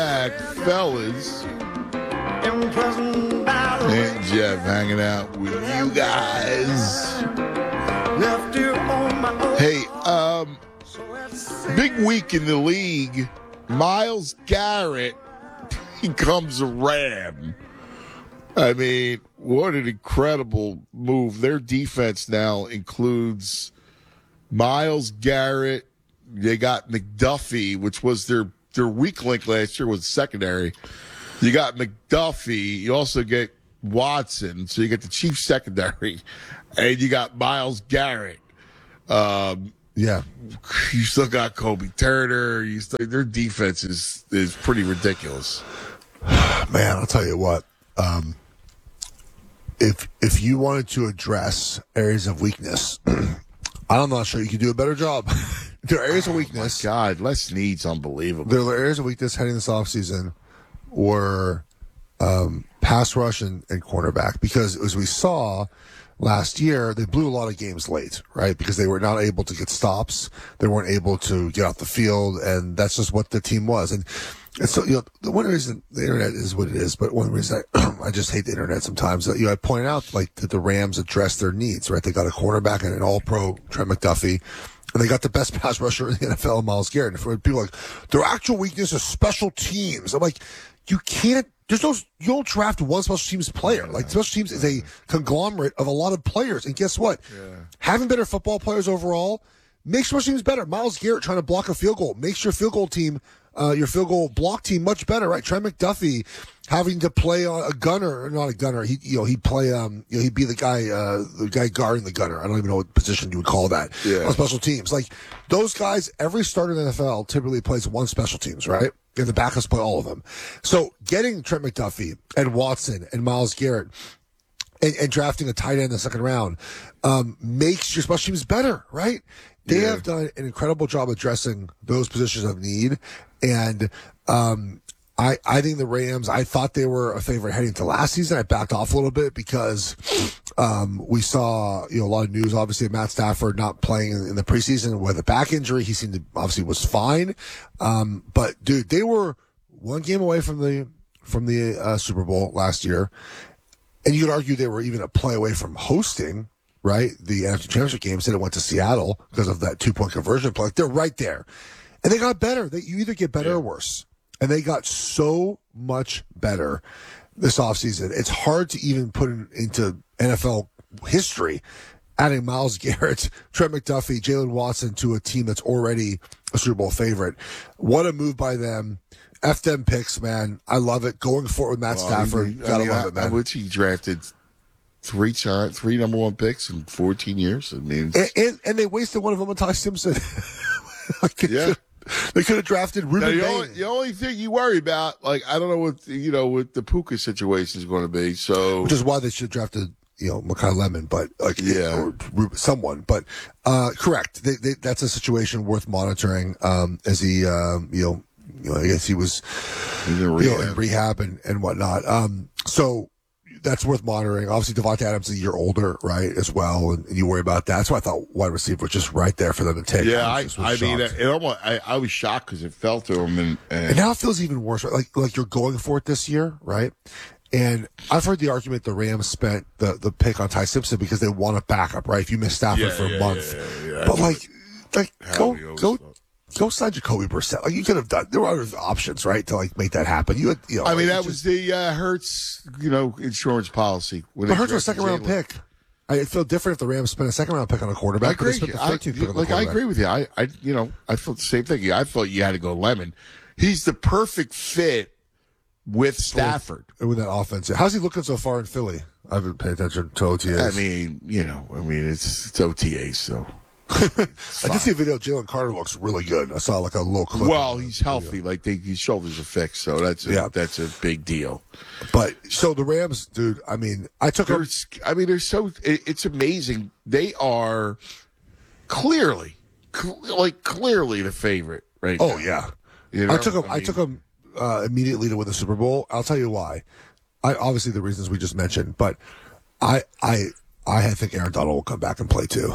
Back, fellas. And Jeff hanging out with you guys. Hey, big week in the league. Myles Garrett becomes a Ram. I mean, what an incredible move. Their defense now includes Myles Garrett. They got McDuffie, which was their weak link last year, was secondary. You got McDuffie. You also get Watson. So you get the Chiefs secondary. And you got Myles Garrett. Yeah. You still got Kobe Turner. Their defense is pretty ridiculous. Man, I'll tell you what. If you wanted to address areas of weakness, I'm not sure you could do a better job. There are areas of weakness. My God, Les Snead's unbelievable. There are areas of weakness heading this offseason were pass rush and cornerback. Because as we saw last year, they blew a lot of games late, right? Because they were not able to get stops. They weren't able to get off the field, and that's just what the team was. And so, the one reason the internet is what it is, but one reason I just hate the internet sometimes, I point out that the Rams addressed their needs, right? They got a cornerback and an all-pro Trent McDuffie, and they got the best pass rusher in the NFL, Myles Garrett. And for people like, their actual weakness is special teams. I'm like, you don't draft one special teams player. Like, special teams is a conglomerate of a lot of players. And guess what? Yeah. Having better football players overall makes special teams better. Myles Garrett trying to block a field goal makes your field goal team, your field goal block team much better, right? Trent McDuffie having to play on a gunner, or not a gunner. He'd play, he'd be the guy guarding the gunner. I don't even know what position you would call that on special teams. Like, those guys, every starter in the NFL typically plays one special teams, right? And the backups play all of them. So getting Trent McDuffie and Watson and Myles Garrett and drafting a tight end in the second round makes your special teams better, right? They have done an incredible job addressing those positions of need. And I think the Rams, I thought they were a favorite heading to last season. I backed off a little bit because we saw a lot of news, obviously, of Matt Stafford not playing in the preseason with a back injury. He seemed to, obviously, was fine. But, dude, they were one game away from the Super Bowl last year. And you could argue they were even a play away from hosting, right, the NFC Championship game. Instead, it went to Seattle because of that 2-point conversion play. They're right there. And they got better. You either get better or worse. And they got so much better this offseason. It's hard to even put into NFL history, adding Myles Garrett, Trent McDuffie, Jalen Watson to a team that's already a Super Bowl favorite. What a move by them. F them picks, man. I love it. Going forward with Matt Stafford. Gotta love it, man. He drafted three number one picks in 14 years. I mean, and they wasted one of them on Ty Simpson. They could have drafted Ruben Bain. The only thing you worry about, like, I don't know what the Puka situation is going to be. So, which is why they should have drafted, Makai Lemon, but or someone. But correct, that's a situation worth monitoring. As he, I guess he was, in rehab and whatnot. So. That's worth monitoring. Obviously, Devontae Adams is a year older, right, as well, and you worry about that. That's why I thought wide receiver was just right there for them to take. Yeah, I was shocked because it fell to him, and now it feels even worse. Right? Like you're going for it this year, right? And I've heard the argument the Rams spent the pick on Ty Simpson because they want a backup, right? If you miss Stafford for a month, but go sign Jacoby Brissett. Like, you could have done. There were other options, right, to make that happen. That was the Hurts, insurance policy. But Hurts was a second round pick. It felt different if the Rams spent a second round pick on a quarterback. I agree with you. I felt the same thing. I thought you had to go Lemon. He's the perfect fit with Stafford with that offense. How's he looking so far in Philly? I haven't paid attention to OTAs. It's OTAs, so. I did see a video. Jalen Carter looks really good. I saw a little clip. Well, he's healthy. His shoulders are fixed, so that's a big deal. But so the Rams, dude. I mean, it's amazing. They are clearly the favorite, right? Oh yeah. I took them immediately to win the Super Bowl. I'll tell you why. Obviously the reasons we just mentioned, but I think Aaron Donald will come back and play too.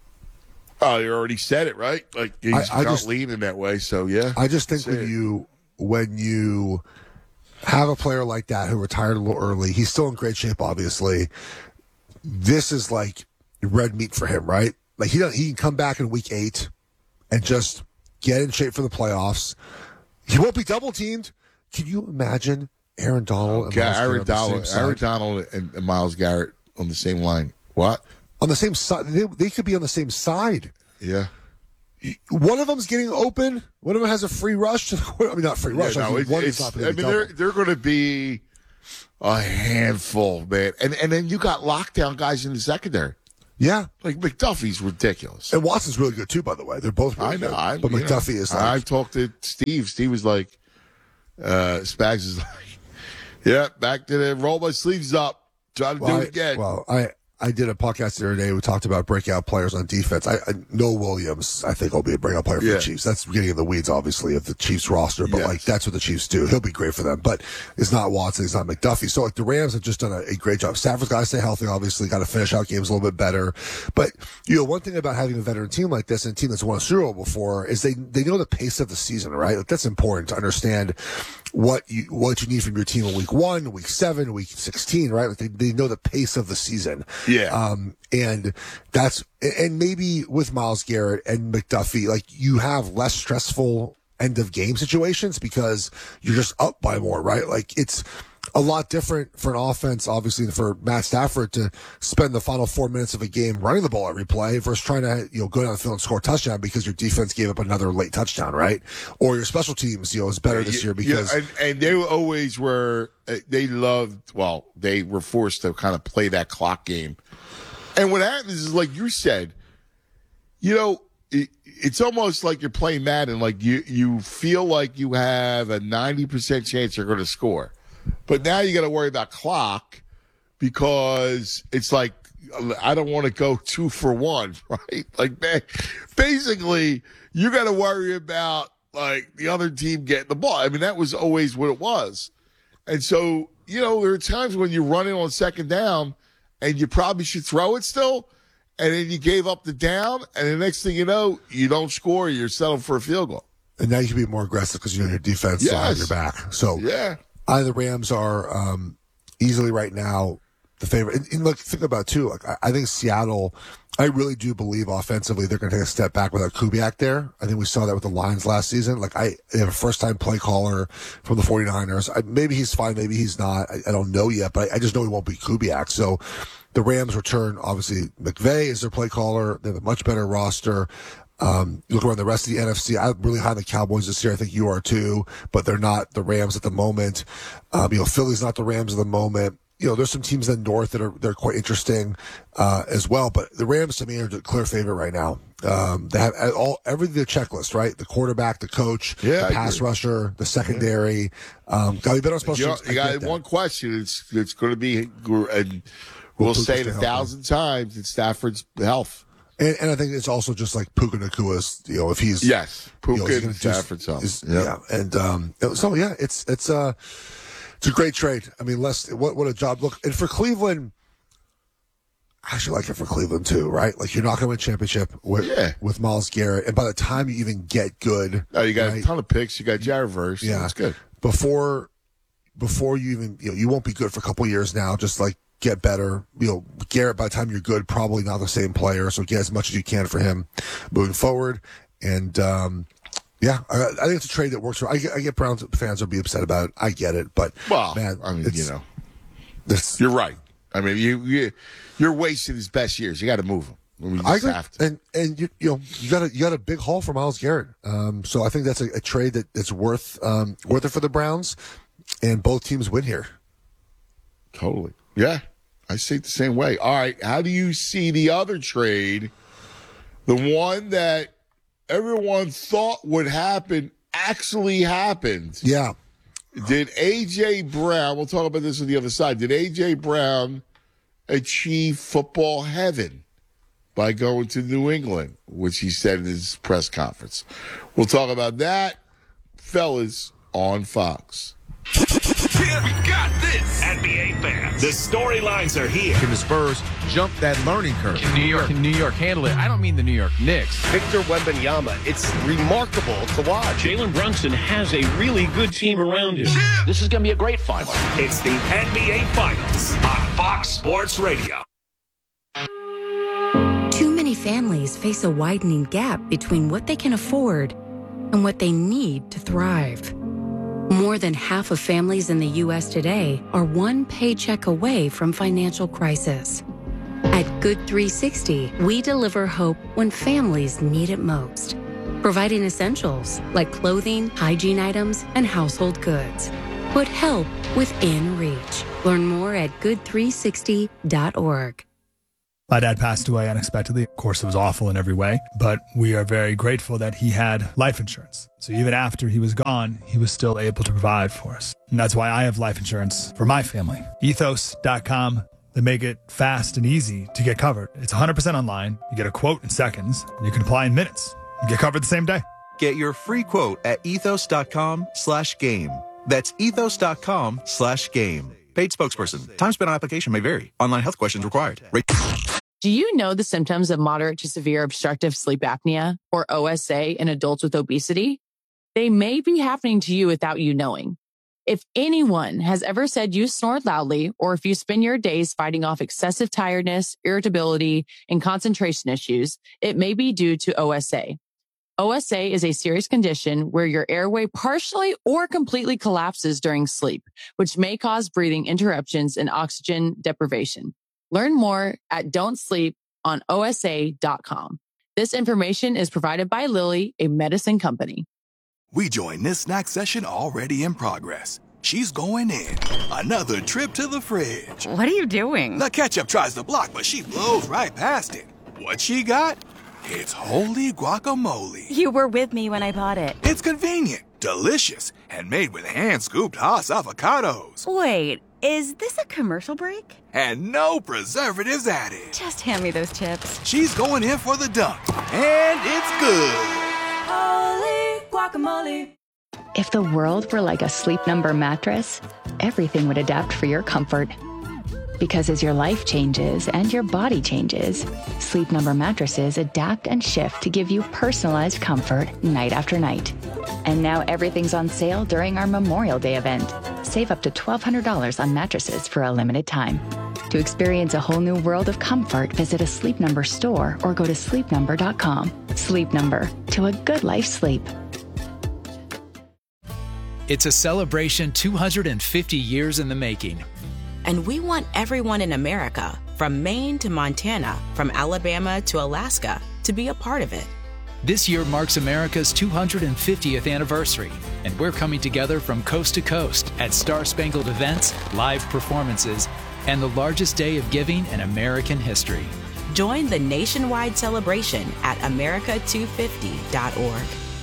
Oh, you already said it, right? Like, he's not leaning that way, so yeah. I just think when when you have a player like that who retired a little early. He's still in great shape, obviously. This is like red meat for him, right? Like he can come back in week 8 and just get in shape for the playoffs. He won't be double teamed. Can you imagine Aaron Donald and Myles Aaron Garrett on the same side? Aaron Donald and Myles Garrett on the same line. What? On the same side? They could be on the same side. Yeah. One of them's getting open. One of them has a free rush to the. I mean, not free rush. Yeah, no, they're going to be a handful, man. And then you got lockdown guys in the secondary. Yeah, like McDuffie's ridiculous, and Watson's really good too. By the way, they're both. Really good. But McDuffie is. Like, I've talked to Steve. Steve was like, Spags is like, yeah, back to the roll my sleeves up, try to do it again. I did a podcast the other day. We talked about breakout players on defense. Noah Williams, I think, will be a breakout player for the Chiefs. That's getting in the weeds, obviously, of the Chiefs roster, but like that's what the Chiefs do. He'll be great for them, but it's not Watson, it's not McDuffie. So like the Rams have just done a great job. Stafford's got to stay healthy, obviously, got to finish out games a little bit better. But one thing about having a veteran team like this and a team that's won a Super Bowl before is they know the pace of the season, right? Like that's important to understand what you need from your team in week 1, week 7, week 16, right? Like they know the pace of the season. Yeah. And maybe with Myles Garrett and McDuffie, like you have less stressful end of game situations because you're just up by more, right? Like it's a lot different for an offense, obviously, for Matt Stafford to spend the final 4 minutes of a game running the ball every play versus trying to, go down the field and score a touchdown because your defense gave up another late touchdown, right? Or your special teams, is better this year because. And they always were, they were forced to kind of play that clock game. And what happens is, like you said, it's almost like you're playing Madden. Like you feel like you have a 90% chance you're going to score. But now you got to worry about clock because it's like, I don't want to go 2 for 1, right? Like, man, basically, you got to worry about, like, the other team getting the ball. I mean, that was always what it was. And so, there are times when you're running on second down and you probably should throw it still, and then you gave up the down, and the next thing you know, you don't score, you're settled for a field goal. And now you can be more aggressive because your defense on your back. So, yeah. The Rams are easily right now the favorite. And look, think about it too. Like I think Seattle, I really do believe offensively they're going to take a step back without Kubiak there. I think we saw that with the Lions last season. Like they have a first-time play caller from the 49ers. Maybe he's fine, maybe he's not. I don't know yet, but I just know he won't be Kubiak. So the Rams return, obviously, McVay is their play caller. They have a much better roster. You look around the rest of the NFC, I'm really high on the Cowboys this year. I think you are too, but they're not the Rams at the moment. Philly's not the Rams at the moment. There's some teams in the North they're quite interesting, as well, but the Rams to me are the clear favorite right now. They have everything, the checklist, right? The quarterback, the coach, the pass rusher, the secondary, got to be better on special teams. You got one question. It's going to be, and we'll say it 1,000 times, it's Stafford's health. And I think it's also just like Puka Nakua's, if he's Puka and Stafford's health. It's a great trade. I mean, what a job. Look, and for Cleveland, I actually like it for Cleveland too, right? Like you're not going to win a championship with Myles Garrett, and by the time you even get good, you got a ton of picks. You got Jared Verse. Yeah, that's good. Before you even you won't be good for a couple years now. Just like. Get better. Garrett, by the time you're good, probably not the same player. So get as much as you can for him moving forward. And, I think it's a trade that works for. I get Browns fans will be upset about it. I get it. But, man, I mean, you're right. I mean, you're wasting his best years. You got to move him. I agree. And you got a big haul for Myles Garrett. So I think that's a trade that's worth it for the Browns. And both teams win here. Totally. Yeah, I see it the same way. All right, how do you see the other trade, the one that everyone thought would happen, actually happened? Yeah. Did A.J. Brown, we'll talk about this on the other side, did A.J. Brown achieve football heaven by going to New England, which he said in his press conference? We'll talk about that, fellas, on Fox. Yeah, we got this. NBA fans, the storylines are here. Can the Spurs jump that learning curve? Can New York handle it? I don't mean the New York Knicks. Victor Wembanyama, it's remarkable to watch. Jalen Brunson has a really good team around him. Yeah. This is going to be a great final. It's the NBA Finals on Fox Sports Radio. Too many families face a widening gap between what they can afford and what they need to thrive. More than half of families in the U.S. today are one paycheck away from financial crisis. At Good 360, we deliver hope when families need it most, providing essentials like clothing, hygiene items, and household goods. Put help within reach. Learn more at good360.org. My dad passed away unexpectedly. Of course, it was awful in every way, but we are very grateful that he had life insurance. So even after he was gone, he was still able to provide for us. And that's why I have life insurance for my family. Ethos.com. They make it fast and easy to get covered. It's 100% online. You get a quote in seconds. And you can apply in minutes. You get covered the same day. Get your free quote at ethos.com/game. That's ethos.com/game. Paid spokesperson. Time spent on application may vary. Online health questions required. Do you know the symptoms of moderate to severe obstructive sleep apnea, or OSA, in adults with obesity? They may be happening to you without you knowing. If anyone has ever said you snore loudly, or if you spend your days fighting off excessive tiredness, irritability, and concentration issues, it may be due to OSA. OSA is a serious condition where your airway partially or completely collapses during sleep, which may cause breathing interruptions and oxygen deprivation. Learn more at don'tsleeponosa.com. This information is provided by Lilly, a medicine company. We join this snack session already in progress. She's going in. Another trip to the fridge. What are you doing? The ketchup tries to block, but she blows right past it. What she got? It's holy guacamole. You were with me when I bought it. It's convenient, delicious, and made with hand-scooped Hass avocados. Wait, is this a commercial break? And no preservatives added. Just hand me those chips. She's going in for the dunk, and it's good. Holy guacamole. If the world were like a Sleep Number mattress, everything would adapt for your comfort. Because as your life changes and your body changes, Sleep Number mattresses adapt and shift to give you personalized comfort night after night. And now everything's on sale during our Memorial Day event. Save up to $1,200 on mattresses for a limited time. To experience a whole new world of comfort, visit a Sleep Number store or go to sleepnumber.com. Sleep Number, to a good life sleep. It's a celebration 250 years in the making. And we want everyone in America, from Maine to Montana, from Alabama to Alaska, to be a part of it. This year marks America's 250th anniversary, and we're coming together from coast to coast at Star-Spangled events, live performances, and the largest day of giving in American history. Join the nationwide celebration at america250.org.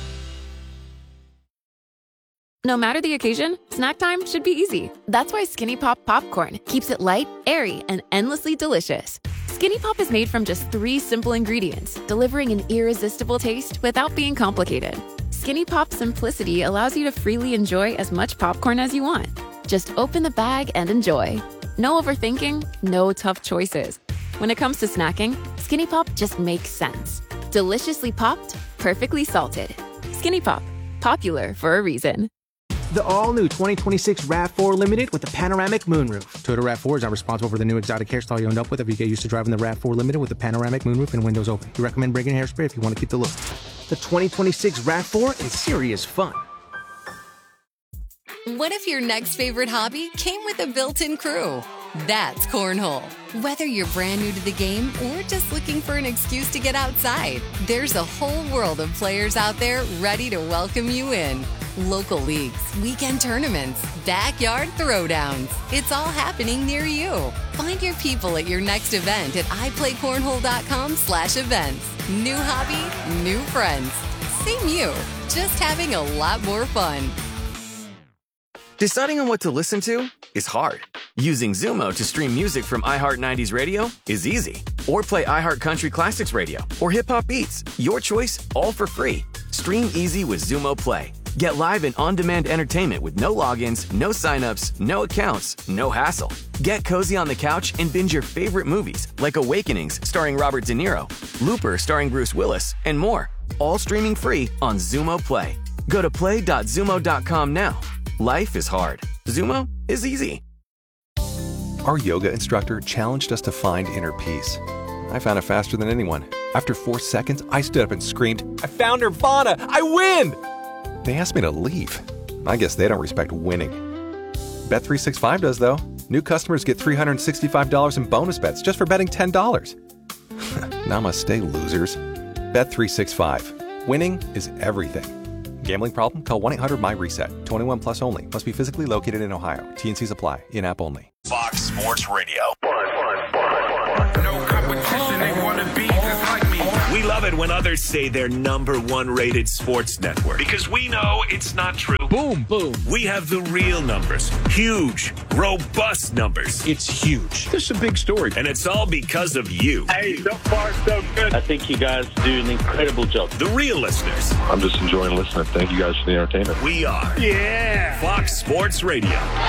No matter the occasion, snack time should be easy. That's why Skinny Pop Popcorn keeps it light, airy, and endlessly delicious. Skinny Pop is made from just 3 simple ingredients, delivering an irresistible taste without being complicated. Skinny Pop's simplicity allows you to freely enjoy as much popcorn as you want. Just open the bag and enjoy. No overthinking, no tough choices. When it comes to snacking, Skinny Pop just makes sense. Deliciously popped, perfectly salted. Skinny Pop, popular for a reason. The all-new 2026 RAV4 Limited with the panoramic moonroof. Toyota RAV4 is not responsible for the new exotic hairstyle you end up with if you get used to driving the RAV4 Limited with the panoramic moonroof and windows open. We recommend bringing hairspray if you want to keep the look. The 2026 RAV4 is serious fun. What if your next favorite hobby came with a built-in crew? That's Cornhole. Whether you're brand new to the game or just looking for an excuse to get outside, there's a whole world of players out there ready to welcome you in. Local leagues, weekend tournaments, backyard throwdowns. It's all happening near you. Find your people at your next event at iPlayCornhole.com/events. New hobby, new friends. Same you, just having a lot more fun. Deciding on what to listen to is hard. Using Zumo to stream music from iHeart 90s Radio is easy. Or play iHeart Country Classics Radio or Hip Hop Beats. Your choice, all for free. Stream easy with Zumo Play. Get live and on-demand entertainment with no logins, no signups, no accounts, no hassle. Get cozy on the couch and binge your favorite movies like Awakenings starring Robert De Niro, Looper starring Bruce Willis, and more. All streaming free on Xumo Play. Go to play.xumo.com now. Life is hard. Xumo is easy. Our yoga instructor challenged us to find inner peace. I found it faster than anyone. After 4 seconds, I stood up and screamed, "I found Nirvana! I win!" They asked me to leave. I guess they don't respect winning. Bet365 does, though. New customers get $365 in bonus bets just for betting $10. Namaste, losers. Bet365. Winning is everything. Gambling problem? Call 1-800-MY-RESET. 21 plus only. Must be physically located in Ohio. T&Cs apply. In-app only. Fox Sports Radio. No competition, they want to be just like me. We love it when others say they're #1 rated sports network because we know it's not true. Boom, boom. We have the real numbers. Huge, robust numbers. It's huge. This is a big story. And it's all because of you. Hey, so far, so good. I think you guys do an incredible job. The real listeners. I'm just enjoying listening. Thank you guys for the entertainment. We are. Yeah. Fox Sports Radio.